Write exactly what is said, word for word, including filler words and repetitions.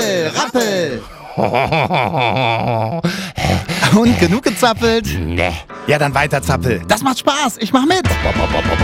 Zappel, Rappel. Und genug gezappelt? Nee. Ja, dann weiter Zappel. Das macht Spaß. Ich mach mit.